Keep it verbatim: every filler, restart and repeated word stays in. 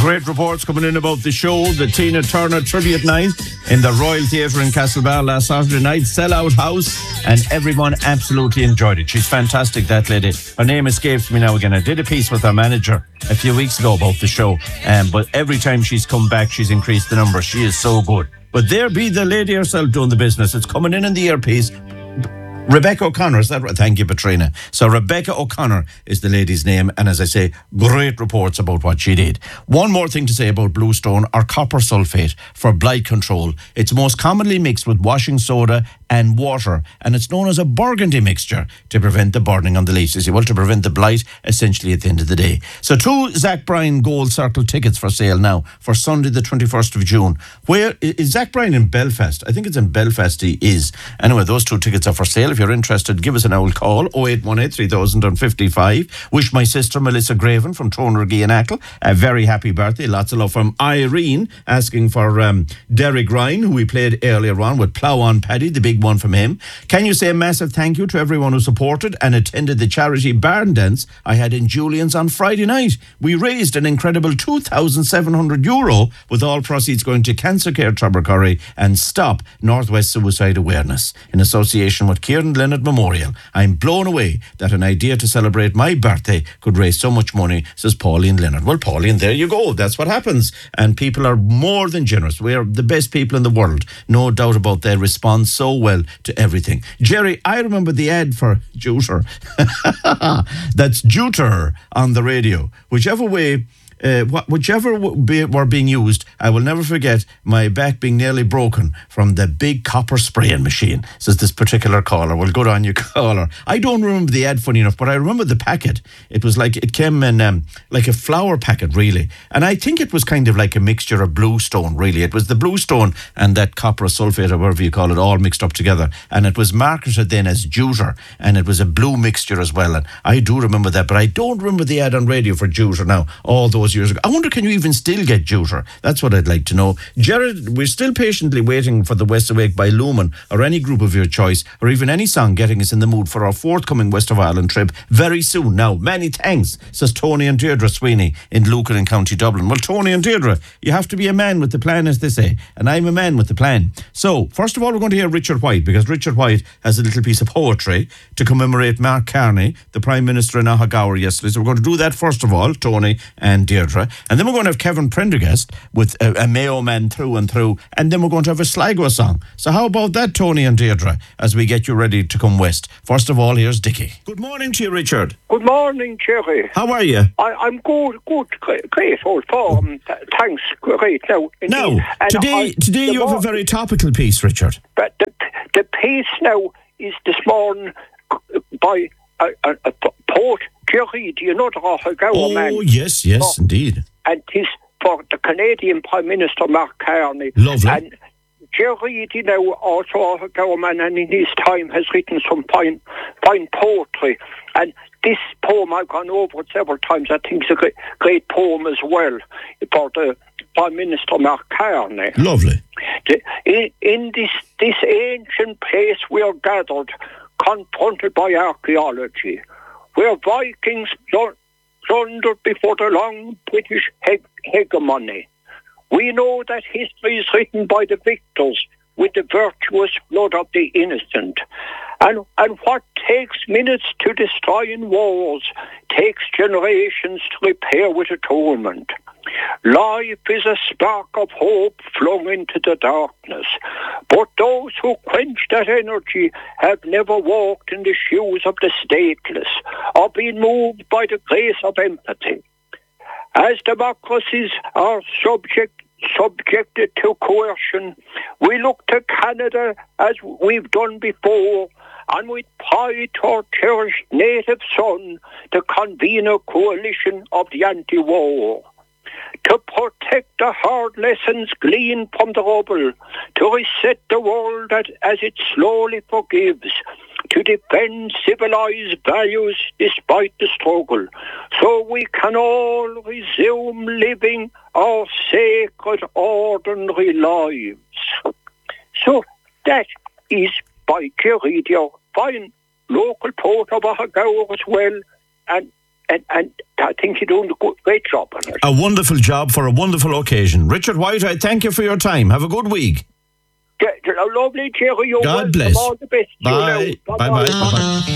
Great reports coming in about the show, the Tina Turner Tribute Night in the Royal Theatre in Castlebar last Saturday night. Sell-out house, and everyone absolutely enjoyed it. She's fantastic, that lady. Her name escapes me now again. I did a piece with her manager a few weeks ago about the show, um, but every time she's come back, she's increased the number. She is so good. But there be the lady herself doing the business. It's coming in in the earpiece. Rebecca O'Connor, is that right? Thank you, Patrina. So Rebecca O'Connor is the lady's name, and as I say, great reports about what she did. One more thing to say about Bluestone, or copper sulfate for blight control. It's most commonly mixed with washing soda and water, and it's known as a burgundy mixture to prevent the burning on the leaves. You see, well, to prevent the blight, essentially, at the end of the day. So two Zach Bryan Gold Circle tickets for sale now for Sunday the twenty-first of June. Where is Zach Bryan? In Belfast? I think it's in Belfast he is. Anyway, those two tickets are for sale. If you're interested, give us an old call, oh eight one eight, three thousand fifty-five. Wish my sister Melissa Graven from Tronriggy and Ackle a very happy birthday. Lots of love from Irene, asking for um, Derek Ryan, who we played earlier on with Plough on Paddy, the big one from him. Can you say a massive thank you to everyone who supported and attended the charity barn dance I had in Julian's on Friday night? We raised an incredible two thousand seven hundred euro, with all proceeds going to Cancer Care Tubbercurry and Stop Northwest Suicide Awareness in association with Kieran Leonard Memorial. I'm blown away that an idea to celebrate my birthday could raise so much money, says Pauline Leonard. Well, Pauline, there you go. That's what happens. And people are more than generous. We are the best people in the world. No doubt about that. Respond so well to everything. Jerry, I remember the ad for Juter. That's Juter on the radio. Whichever way... Uh, whichever be, were being used, I will never forget my back being nearly broken from the big copper spraying machine, says this particular caller. Well, good on you, caller. I don't remember the ad, funny enough, but I remember the packet. It was like, it came in um, like a flour packet, really. And I think it was kind of like a mixture of Bluestone, really. It was the Bluestone and that copper sulfate, or whatever you call it, all mixed up together. And it was marketed then as Juter, and it was a blue mixture as well. And I do remember that, but I don't remember the ad on radio for Juter now, all those years ago. I wonder, can you even still get Juter? That's what I'd like to know. Jared, we're still patiently waiting for the West Awake by Lumen, or any group of your choice, or even any song getting us in the mood for our forthcoming West of Ireland trip very soon. Now, many thanks, says Tony and Deirdre Sweeney in Lucan in County Dublin. Well, Tony and Deirdre, you have to be a man with the plan, as they say, and I'm a man with the plan. So, first of all, we're going to hear Richard White, because Richard White has a little piece of poetry to commemorate Mark Carney, the Prime Minister in Ahagower yesterday. So we're going to do that first of all, Tony and Deirdre. And then we're going to have Kevin Prendergast with a, a Mayo man through and through. And then we're going to have a Sligo song. So how about that, Tony and Deirdre, as we get you ready to come west? First of all, here's Dickie. Good morning to you, Richard. Good morning, Jerry. How are you? I, I'm good, good, great, great old form. Th- thanks, great. Now, now today, I, today you have a very topical piece, Richard. But the, the piece now is this morning by a, a, a poet, Jerry, do you know the Ahagower oh, man? Oh, yes, yes, oh, indeed. And it is for the Canadian Prime Minister, Mark Carney. Lovely. And Jerry, you know, also Ahagower man, and in his time has written some fine, fine poetry. And this poem, I've gone over it several times, I think it's a great, great poem as well for the Prime Minister, Mark Carney. Lovely. The, in, in this, this ancient place we are gathered, confronted by archaeology, where Vikings plundered before the long British he- hegemony. We know that history is written by the victors with the virtuous blood of the innocent. And, and what takes minutes to destroy in wars takes generations to repair with atonement. Life is a spark of hope flung into the darkness, but those who quench that energy have never walked in the shoes of the stateless or been moved by the grace of empathy. As democracies are subject subjected to coercion, we look to Canada as we've done before, and with pride to our cherished native son to convene a coalition of the anti-war. To protect the hard lessons gleaned from the rubble, to reset the world as, as it slowly forgives, to defend civilized values despite the struggle, so we can all resume living our sacred ordinary lives. So that is by Jerry, the fine local poet of Ahagower as well, and and, and I think you're doing a good, great job on it. A wonderful job for a wonderful occasion. Richard White, I thank you for your time. Have a good week. Yeah, lovely, Jerry. God bless. All the best. Bye. Bye bye. Bye bye.